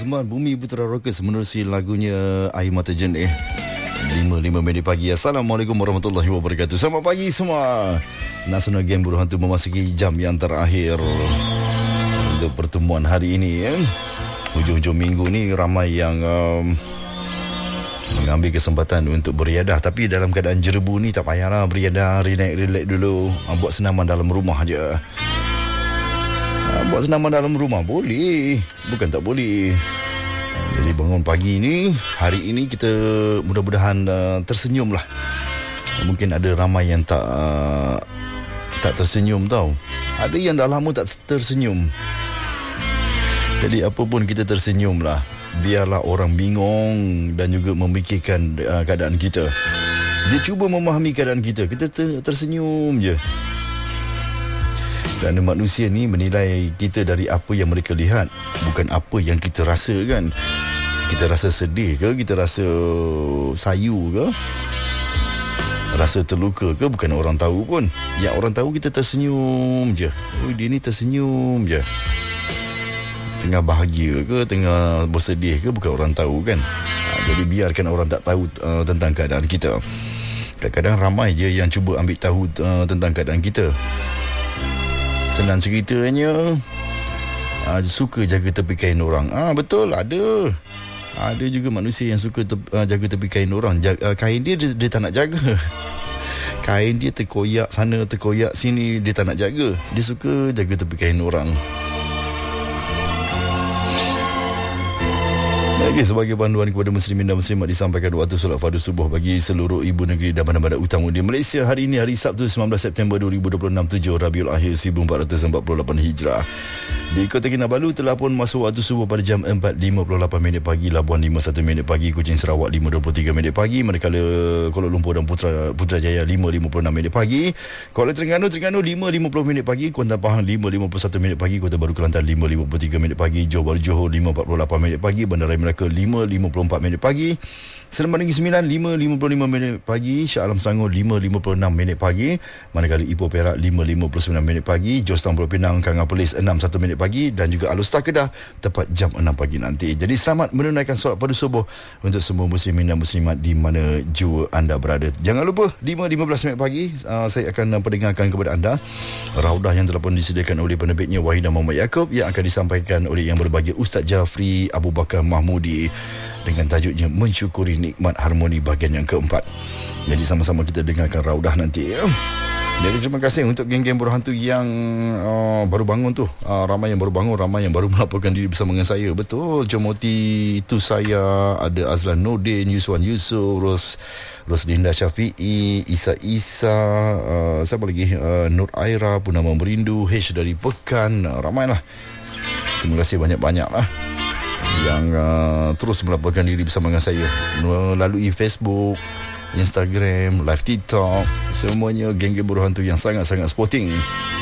Azman Bumi Putra Rockers menerusi lagunya Air Mata Jernih. 5 minit pagi. Assalamualaikum warahmatullahi wabarakatuh. Selamat pagi semua. Nasional Game Buruh Hantu memasuki jam yang terakhir untuk pertemuan hari ini ya. Hujung-hujung minggu ni ramai yang mengambil kesempatan untuk beriadah, tapi dalam keadaan jerebu ni tak payahlah beriadah, relax dulu. Buat senaman dalam rumah je. Buat senaman dalam rumah boleh, bukan tak boleh. Jadi bangun pagi ni, hari ini kita mudah-mudahan tersenyum lah. Mungkin ada ramai yang tak tersenyum tau. Ada yang dah lama tak tersenyum. Jadi apa pun kita tersenyum lah. Biarlah orang bingung dan juga memikirkan keadaan kita. Dia cuba memahami keadaan kita. Kita tersenyum je. Kerana manusia ni menilai kita dari apa yang mereka lihat, bukan apa yang kita rasa kan. Kita rasa sedih ke, kita rasa sayu ke, rasa terluka ke, bukan orang tahu pun. Yang orang tahu kita tersenyum je. Oh, dia ni tersenyum je. Tengah bahagia ke, tengah bersedih ke, bukan orang tahu kan. Jadi biarkan orang tak tahu tentang keadaan kita. Kadang-kadang ramai je yang cuba ambil tahu tentang keadaan kita. Senang ceritanya, suka jaga tepi kain orang. Betul, ada. Ada juga manusia yang suka jaga tepi kain orang. Kain dia tak nak jaga. Kain dia terkoyak sana, terkoyak sini, dia tak nak jaga. Dia suka jaga tepi kain orang. Lagi sebagai panduan kepada muslimin dan muslimat disampaikan waktu solat fardu subuh bagi seluruh ibu negeri dan bandar-bandar utama di Malaysia. Hari ini hari Sabtu 19 September 2026, 7 Rabiul Akhir 1448 Hijrah. Di Kota Kinabalu telah pun masuk waktu subuh pada jam 4.58 minit pagi, Labuan 51 minit pagi, Kuching Sarawak 5.23 minit pagi, manakala Kuala Lumpur dan Putrajaya 5.56 minit pagi, Kuala Terengganu 5.50 minit pagi, Kuantan Pahang 5.51 minit pagi, Kota Baru Kelantan 5.53 minit pagi, Johor Bahru Johor 5.48 minit pagi, Bandaraya Melaka 5.54 minit pagi, Seremban Negeri Sembilan 5.55 minit pagi, Shah Alam Selangor 5.56 minit pagi, manakala Ipoh Perak 5.59 minit pagi, Jostang Pulau Pinang Kangar Perlis 6.1 minit pagi, dan juga Alustar Kedah tepat jam 6 pagi nanti. Jadi selamat menunaikan solat pada subuh untuk semua muslimin dan muslimat di mana jua anda berada. Jangan lupa 5.15 minit pagi saya akan pendengarkan kepada anda raudah yang telah pun disediakan oleh penerbitnya Wahidah Muhammad Yaakob, yang akan disampaikan oleh yang berbahagia Ustaz Jafri Abu Bakar Mahmudi dengan tajuknya Mensyukuri Nikmat Harmoni bahagian yang keempat. Jadi sama-sama kita dengarkan raudah nanti ya. Jadi terima kasih untuk geng-geng Buruh Hantu yang baru bangun tu. Ramai yang baru bangun, ramai yang baru melaporkan diri bersama dengan saya. Betul, Jomoti itu saya, ada Azlan Nordin, Yuswan Yusof, Roslinda Syafi'i, Isa, siapa lagi? Nur Aira, Purnama Merindu, H dari Pekan, ramailah. Terima kasih banyak-banyak lah yang terus melaporkan diri bersama dengan saya melalui Facebook, Instagram, live TikTok. Semuanya geng-geng Buruh Hantu yang sangat-sangat sporting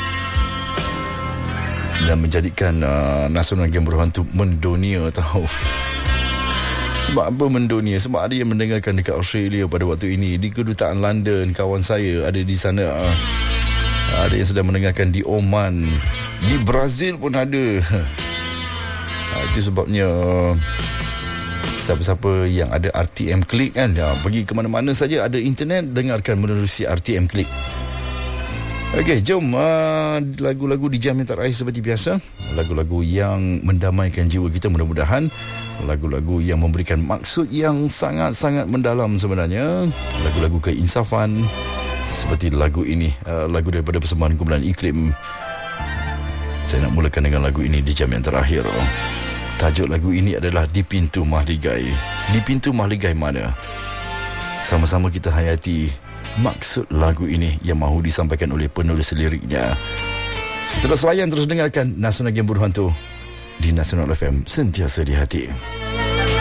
dan menjadikan Nasional Game Buruh Hantu mendunia tahu. Sebab apa mendunia? Sebab ada yang mendengarkan dekat Australia pada waktu ini, di Kedutaan London, kawan saya ada di sana. Ada yang sedang mendengarkan di Oman, di Brazil pun ada. Itu sebabnya siapa-siapa yang ada RTM Klik kan, pergi ke mana-mana saja ada internet, dengarkan menerusi RTM Klik. Okey, jom lagu-lagu di jam yang terakhir seperti biasa. Lagu-lagu yang mendamaikan jiwa kita, mudah-mudahan. Lagu-lagu yang memberikan maksud yang sangat-sangat mendalam sebenarnya. Lagu-lagu keinsafan seperti lagu ini, lagu daripada persembahan kumpulan Iklim. Saya nak mulakan dengan lagu ini di jam yang terakhir. Tajuk lagu ini adalah Di Pintu Mahligai. Di pintu mahligai mana? Sama-sama kita hayati maksud lagu ini yang mahu disampaikan oleh penulis liriknya. Terus layan, terus dengarkan Nasional Game Buruh Hantu di Nasional FM, sentiasa di hati.